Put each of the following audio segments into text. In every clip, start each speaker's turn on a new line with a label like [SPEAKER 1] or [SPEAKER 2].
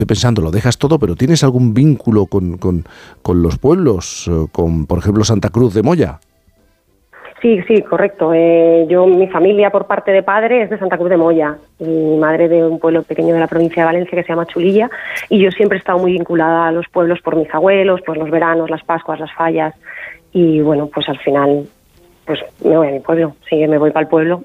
[SPEAKER 1] estoy pensando, lo dejas todo, pero ¿tienes algún vínculo con los pueblos, con, por ejemplo, Santa Cruz de Moya?
[SPEAKER 2] Sí, correcto. Mi familia por parte de padre es de Santa Cruz de Moya, y mi madre de un pueblo pequeño de la provincia de Valencia que se llama Chulilla, y yo siempre he estado muy vinculada a los pueblos por mis abuelos, por los veranos, las Pascuas, las fallas, y bueno, pues al final pues me voy a mi pueblo, sí, me voy para el pueblo.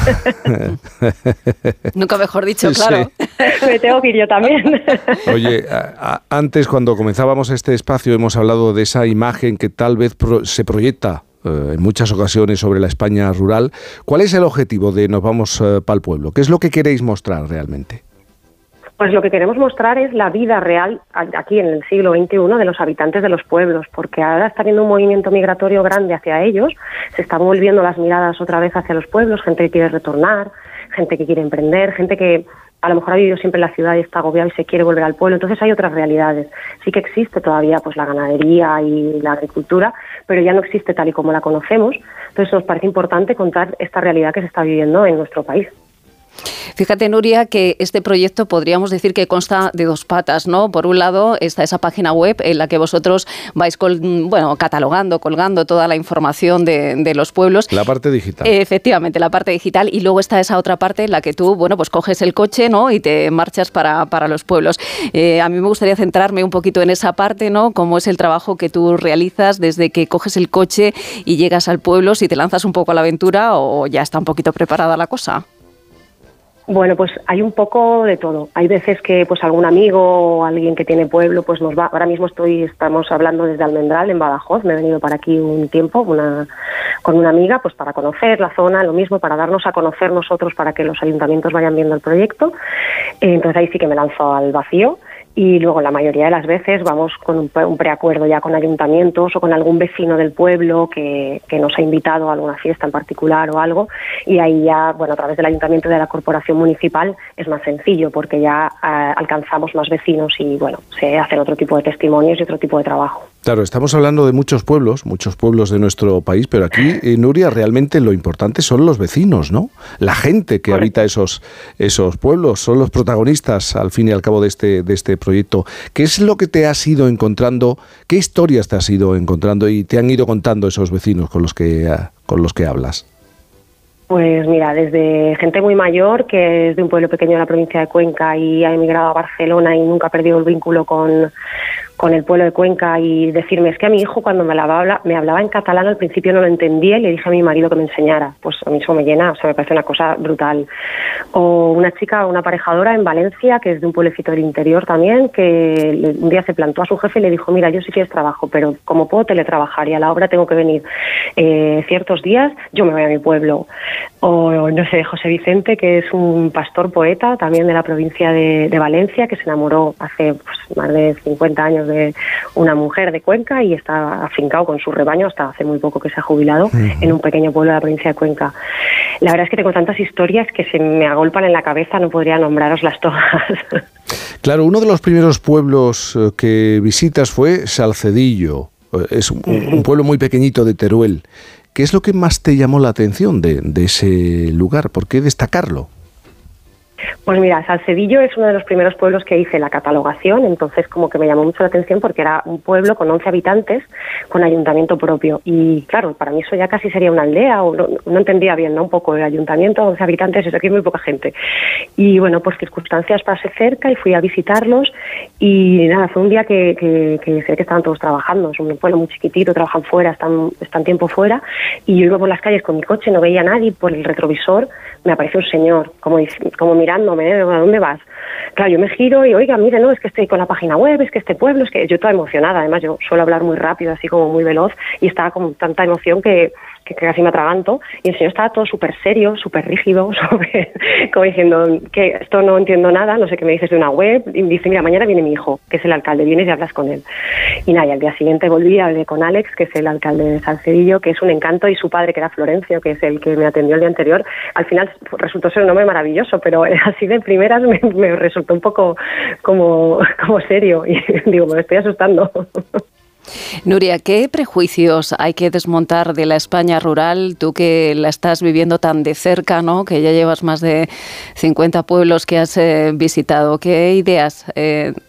[SPEAKER 3] Nunca mejor dicho, claro.
[SPEAKER 1] Sí.
[SPEAKER 2] Me tengo que ir yo también.
[SPEAKER 1] Oye, antes cuando comenzábamos este espacio hemos hablado de esa imagen que tal vez se proyecta en muchas ocasiones sobre la España rural. ¿Cuál es el objetivo de Nos vamos para el pueblo? ¿Qué es lo que queréis mostrar realmente?
[SPEAKER 2] Pues lo que queremos mostrar es la vida real aquí en el siglo XXI de los habitantes de los pueblos, porque ahora está habiendo un movimiento migratorio grande hacia ellos, se están volviendo las miradas otra vez hacia los pueblos, gente que quiere retornar, gente que quiere emprender, gente que a lo mejor ha vivido siempre en la ciudad y está agobiado y se quiere volver al pueblo. Entonces hay otras realidades. Sí que existe todavía pues la ganadería y la agricultura, pero ya no existe tal y como la conocemos. Entonces nos parece importante contar esta realidad que se está viviendo en nuestro país.
[SPEAKER 3] Fíjate, Nuria, que este proyecto podríamos decir que consta de dos patas, ¿no? Por un lado está esa página web en la que vosotros vais catalogando, colgando toda la información de los pueblos.
[SPEAKER 1] La parte digital.
[SPEAKER 3] Efectivamente, la parte digital. Y luego está esa otra parte en la que tú, pues coges el coche, ¿no? Y te marchas para los pueblos. A mí me gustaría centrarme un poquito en esa parte, ¿no? Cómo es el trabajo que tú realizas desde que coges el coche y llegas al pueblo, si te lanzas un poco a la aventura o ya está un poquito preparada la cosa.
[SPEAKER 2] Bueno, pues hay un poco de todo. Hay veces que pues algún amigo o alguien que tiene pueblo pues nos va. Ahora mismo estamos hablando desde Almendral, en Badajoz. Me he venido para aquí un tiempo con una amiga pues para conocer la zona, lo mismo, para darnos a conocer nosotros, para que los ayuntamientos vayan viendo el proyecto. Entonces ahí sí que me lanzo al vacío. Y luego la mayoría de las veces vamos con un preacuerdo ya con ayuntamientos o con algún vecino del pueblo que nos ha invitado a alguna fiesta en particular o algo, y ahí ya, a través del ayuntamiento y de la corporación municipal es más sencillo porque ya alcanzamos más vecinos y se hacen otro tipo de testimonios y otro tipo de trabajo.
[SPEAKER 1] Claro, estamos hablando de muchos pueblos de nuestro país, pero aquí, Nuria, realmente lo importante son los vecinos, ¿no? La gente que habita esos pueblos, son los protagonistas, al fin y al cabo, de este proyecto. ¿Qué es lo que te has ido encontrando? ¿Qué historias te has ido encontrando y te han ido contando esos vecinos con los que hablas?
[SPEAKER 2] Pues mira, desde gente muy mayor que es de un pueblo pequeño de la provincia de Cuenca y ha emigrado a Barcelona y nunca ha perdido el vínculo con el pueblo de Cuenca, y decirme, es que a mi hijo cuando me hablaba en catalán al principio no lo entendía y le dije a mi marido que me enseñara. Pues a mí eso me llena, me parece una cosa brutal. O una chica, una aparejadora en Valencia, que es de un pueblecito del interior también, que un día se plantó a su jefe y le dijo, mira, yo sí quiero trabajo, pero como puedo teletrabajar y a la obra tengo que venir ciertos días, yo me voy a mi pueblo. O no sé, José Vicente, que es un pastor poeta también de la provincia de Valencia, que se enamoró hace más de 50 años de una mujer de Cuenca y está afincado con su rebaño hasta hace muy poco que se ha jubilado en un pequeño pueblo de la provincia de Cuenca. La verdad es que tengo tantas historias que se me agolpan en la cabeza, no podría nombraroslas todas.
[SPEAKER 1] Claro, uno de los primeros pueblos que visitas fue Salcedillo. Es un pueblo muy pequeñito de Teruel. ¿Qué es lo que más te llamó la atención de ese lugar? ¿Por qué destacarlo?
[SPEAKER 2] Pues mira, Salcedillo es uno de los primeros pueblos que hice la catalogación, entonces como que me llamó mucho la atención porque era un pueblo con 11 habitantes, con ayuntamiento propio. Y claro, para mí eso ya casi sería una aldea, o no entendía bien, ¿no? Un poco el ayuntamiento, 11 habitantes, eso aquí es muy poca gente. Y bueno, pues circunstancias pasé cerca y fui a visitarlos y nada, fue un día que sé que estaban todos trabajando, es un pueblo muy chiquitito, trabajan fuera, están tiempo fuera, y yo iba por las calles con mi coche, no veía a nadie, por el retrovisor me apareció un señor, como mirándome, ¿a dónde vas? Claro, yo me giro y, oiga, mire, no, es que estoy con la página web, es que este pueblo, es que yo toda emocionada, además yo suelo hablar muy rápido, así como muy veloz, y estaba con tanta emoción que casi me atraganto, y el señor estaba todo súper serio, súper rígido, como diciendo que esto no entiendo nada, no sé qué me dices de una web, y me dice, mira, mañana viene mi hijo, que es el alcalde, vienes y hablas con él. Y nada, y al día siguiente volví, hablé con Alex, que es el alcalde de Salcedillo, que es un encanto, y su padre, que era Florencio, que es el que me atendió el día anterior, al final resultó ser un hombre maravilloso, pero así de primeras me resultó un poco como serio, y digo, me estoy asustando.
[SPEAKER 3] Nuria, ¿qué prejuicios hay que desmontar de la España rural? Tú que la estás viviendo tan de cerca, ¿no? Que ya llevas más de 50 pueblos que has visitado. ¿Qué ideas